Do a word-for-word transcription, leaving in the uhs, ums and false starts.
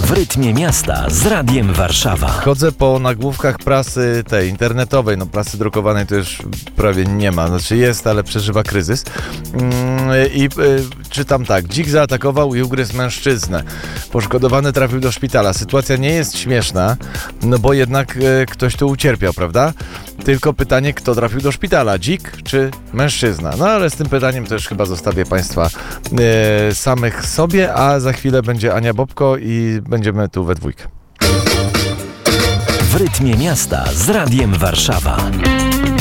W rytmie miasta z Radiem Warszawa. Chodzę po nagłówkach prasy tej internetowej, no prasy drukowanej to już prawie nie ma, znaczy jest, ale przeżywa kryzys. I y, czytam tak, dzik zaatakował i ugryzł mężczyznę. Poszkodowany trafił do szpitala. Sytuacja nie jest śmieszna, no bo jednak y, ktoś tu ucierpiał, prawda? Tylko pytanie, kto trafił do szpitala, dzik czy mężczyzna? No ale z tym pytaniem też chyba zostawię Państwa y, samych sobie, a za chwilę będzie Ania Bobko i będziemy tu we dwójkę. W rytmie miasta z Radiem Warszawa.